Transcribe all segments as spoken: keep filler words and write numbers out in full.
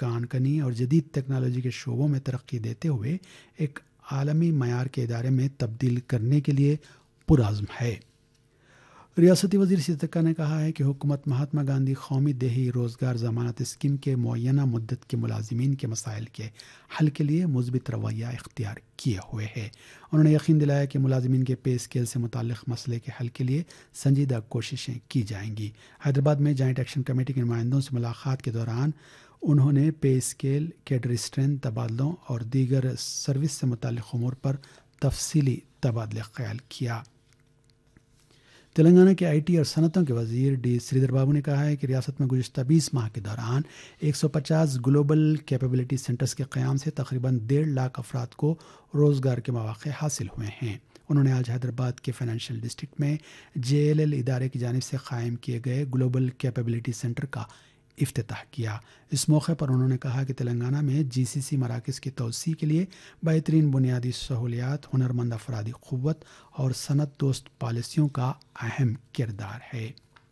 کان کنی اور جدید ٹیکنالوجی کے شعبوں میں ترقی دیتے ہوئے ایک عالمی معیار کے ادارے میں تبدیل کرنے کے لیے پرعزم ہے۔ ریاستی وزیر سیتکا نے کہا ہے کہ حکومت مہاتما گاندھی قومی دیہی روزگار ضمانت اسکیم کے معینہ مدت کے ملازمین کے مسائل کے حل کے لیے مثبت رویہ اختیار کیے ہوئے ہے۔ انہوں نے یقین دلایا کہ ملازمین کے پے اسکیل سے متعلق مسئلے کے حل کے لیے سنجیدہ کوششیں کی جائیں گی۔ حیدرآباد میں جوائنٹ ایکشن کمیٹی کے نمائندوں سے ملاقات کے دوران انہوں نے پے اسکیل، کیڈر اسٹرینتھ تبادلوں اور دیگر سروس سے متعلق امور پر تفصیلی تبادلہ خیال کیا۔ تلنگانہ کے آئی ٹی اور صنعتوں کے وزیر ڈی سریدر بابو نے کہا ہے کہ ریاست میں گزشتہ بیس ماہ کے دوران ایک سو پچاس گلوبل کیپیبلٹی سینٹرز کے قیام سے تقریباً ڈیڑھ لاکھ افراد کو روزگار کے مواقع حاصل ہوئے ہیں۔ انہوں نے آج حیدرآباد کے فائنینشیل ڈسٹرکٹ میں جے ایل ایل ادارے کی جانب سے قائم کیے گئے گلوبل کیپیبلٹی سینٹر کا افتتاح کیا۔ اس موقع پر انہوں نے کہا کہ تلنگانہ میں جی سی سی مراکز کی توسیع کے لیے بہترین بنیادی سہولیات، ہنرمند افرادی قوت اور صنعت دوست پالیسیوں کا اہم کردار ہے۔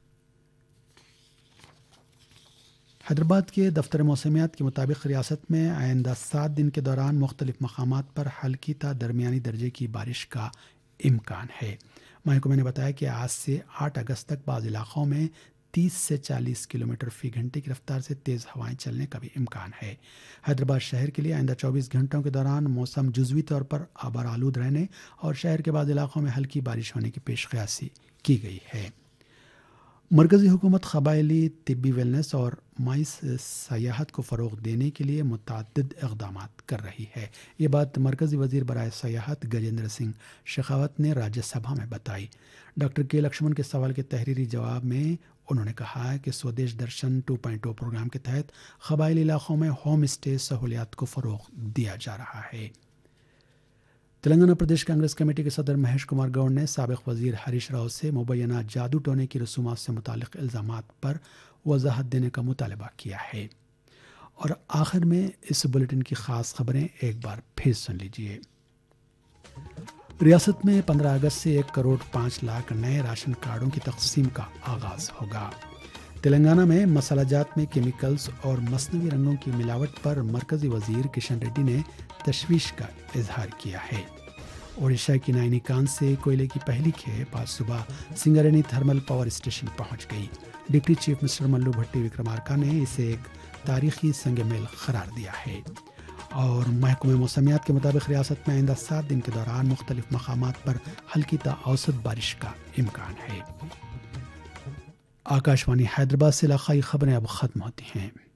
حیدرآباد کے دفتر موسمیات کے مطابق ریاست میں آئندہ سات دن کے دوران مختلف مقامات پر ہلکی تا درمیانی درجے کی بارش کا امکان ہے۔ محکمہ نے بتایا کہ آج سے آٹھ اگست تک بعض علاقوں میں تیس سے چالیس کلومیٹر فی گھنٹے کی رفتار سے تیز ہوائیں چلنے کا بھی امکان ہے۔ حیدرآباد شہر کے لیے آئندہ چوبیس گھنٹوں کے دوران موسم جزوی طور پر آبار آلود رہنے اور شہر کے بعض علاقوں میں ہلکی بارش ہونے کی پیش قیاسی کی گئی ہے۔ مرکزی حکومت قبائلی طبی ویلنس اور مائس سیاحت کو فروغ دینے کے لیے متعدد اقدامات کر رہی ہے۔ یہ بات مرکزی وزیر برائے سیاحت گجیندر سنگھ شیخاوت نے راجیہ سبھا میں بتائی۔ ڈاکٹر کے لکشمن کے سوال کے تحریری جواب میں انہوں نے کہا کہ سودیش درشن ٹو پوائنٹ او پروگرام کے تحت قبائلی علاقوں میں ہوم اسٹے سہولیات کو فروغ دیا جا رہا ہے۔ تلنگانہ پردیش کانگریس کمیٹی کے صدر مہیش کمار گوڑ نے سابق وزیر ہریش راؤ سے مبینہ جادو ٹونے کی رسومات سے متعلق الزامات پر وضاحت دینے کا مطالبہ کیا ہے۔ اور آخر میں اس بلیٹن کی خاص خبریں ایک بار پھر سن لیجیے۔ ریاست میں پندرہ اگست سے ایک کروڑ پانچ لاکھ نئے راشن کارڈوں کی تقسیم کا آغاز ہوگا۔ تلنگانہ میں مسالہ جات میں کیمیکلز اور مصنوعی رنگوں کی ملاوٹ پر مرکزی وزیر کشن ریڈی نے تشویش کا اظہار کیا ہے۔ اوڈیشہ کی نائنی کان سے کوئلے کی پہلی کھیپ آج صبح سنگرینی تھرمل پاور اسٹیشن پہنچ گئی۔ ڈپٹی چیف منسٹر ملو بھٹی وکرمارکا نے اسے ایک تاریخی سنگ میل قرار دیا ہے۔ اور محکمہ موسمیات کے مطابق ریاست میں آئندہ سات دن کے دوران مختلف مقامات پر ہلکی تا اوسط بارش کا امکان ہے۔ آکاش وانی حیدرآباد سے علاقائی خبریں اب ختم ہوتی ہیں۔